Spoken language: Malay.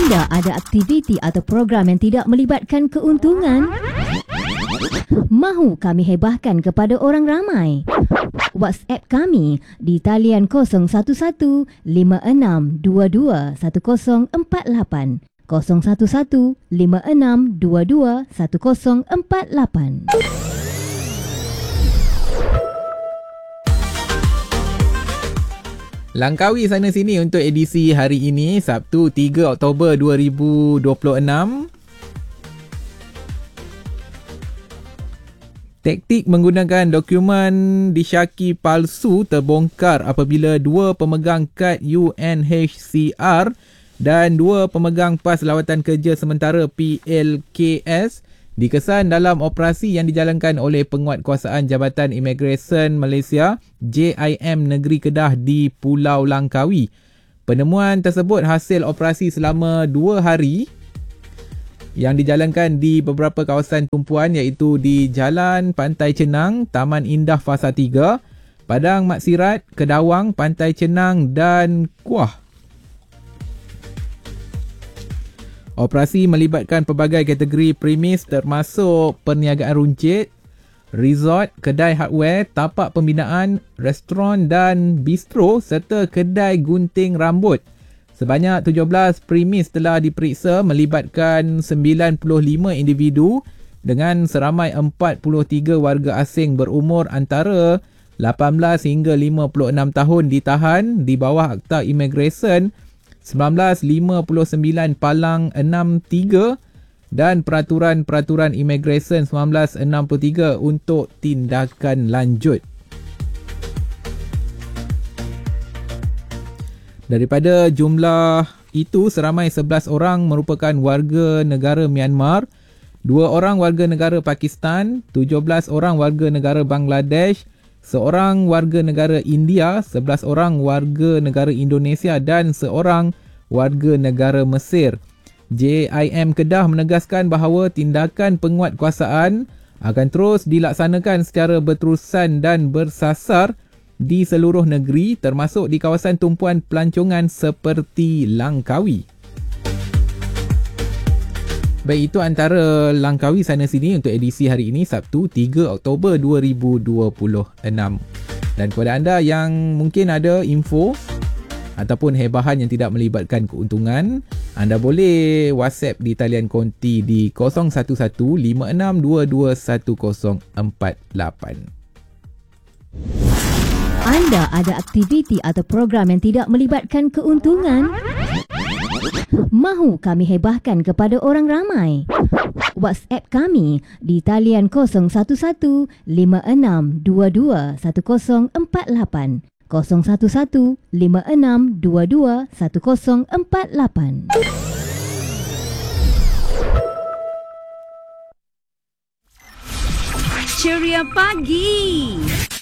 Anda ada aktiviti atau program yang tidak melibatkan keuntungan? Mahu kami hebahkan kepada orang ramai? WhatsApp kami di talian 011 5622 1048 011 5622 1048. Langkawi sana sini untuk edisi hari ini, Sabtu 3 Oktober 2026. Taktik menggunakan dokumen disyaki palsu terbongkar apabila dua pemegang kad UNHCR dan dua pemegang PAS Lawatan Kerja Sementara PLKS dikesan dalam operasi yang dijalankan oleh Penguatkuasaan Jabatan Imigresen Malaysia JIM Negeri Kedah di Pulau Langkawi. Penemuan tersebut hasil operasi selama 2 hari yang dijalankan di beberapa kawasan tumpuan iaitu di Jalan Pantai Cenang, Taman Indah Fasa 3, Padang Maksirat, Kedawang, Pantai Cenang dan Kuah. Operasi melibatkan pelbagai kategori premis termasuk perniagaan runcit, resort, kedai hardware, tapak pembinaan, restoran dan bistro serta kedai gunting rambut. Sebanyak 17 premis telah diperiksa melibatkan 95 individu dengan seramai 43 warga asing berumur antara 18 hingga 56 tahun ditahan di bawah Akta Imigresen 1959 Palang 63 dan Peraturan-Peraturan Imigresen 1963 untuk tindakan lanjut. Daripada jumlah itu, seramai 11 orang merupakan warga negara Myanmar, 2 orang warga negara Pakistan, 17 orang warga negara Bangladesh, seorang warga negara India, 11 orang warga negara Indonesia dan seorang warga negara Mesir. JIM Kedah menegaskan bahawa tindakan penguatkuasaan akan terus dilaksanakan secara berterusan dan bersasar di seluruh negeri termasuk di kawasan tumpuan pelancongan seperti Langkawi. Baik, itu antara Langkawi sana sini untuk edisi hari ini, Sabtu 3 Oktober 2026. Dan kepada anda yang mungkin ada info ataupun hebahan yang tidak melibatkan keuntungan, anda boleh WhatsApp di talian konti di 011 5622 1048. Anda ada aktiviti atau program yang tidak melibatkan keuntungan? Mahu kami hebahkan kepada orang ramai? WhatsApp kami di talian 011 5622 1048 011 5622 1048. Ceria pagi.